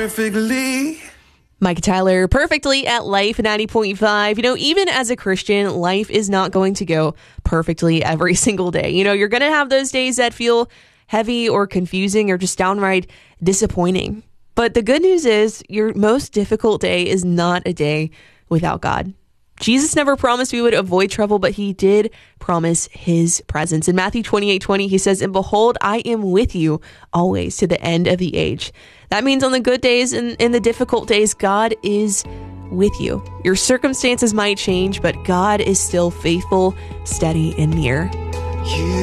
perfectly. Mike Tyler, perfectly at Life 90.5. Even as a Christian, life is not going to go perfectly every single day. You're going to have those days that feel heavy or confusing or just downright disappointing. But the good news is your most difficult day is not a day without God. Jesus never promised we would avoid trouble, but he did promise his presence. In Matthew 28:20, he says, "And behold, I am with you always to the end of the age." That means on the good days and in the difficult days, God is with you. Your circumstances might change, but God is still faithful, steady, and near.